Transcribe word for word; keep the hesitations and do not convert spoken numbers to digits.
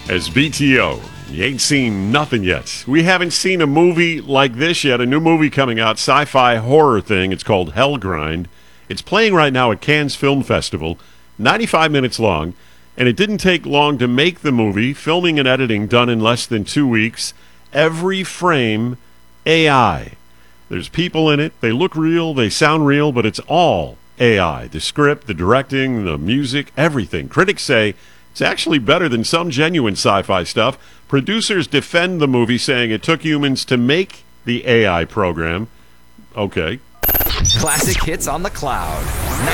as B T O. You ain't seen nothing yet. We haven't seen a movie like this yet. A new movie coming out, sci-fi horror thing. It's called Hellgrind. It's playing right now at Cannes Film Festival, ninety-five minutes long, and it didn't take long to make the movie. Filming and editing done in less than two weeks. Every frame A I. There's people in it. They look real. They sound real, but it's all A I. The script, the directing, the music, everything. Critics say it's actually better than some genuine sci-fi stuff. Producers defend the movie, saying it took humans to make the A I program. Okay. Classic hits on the cloud.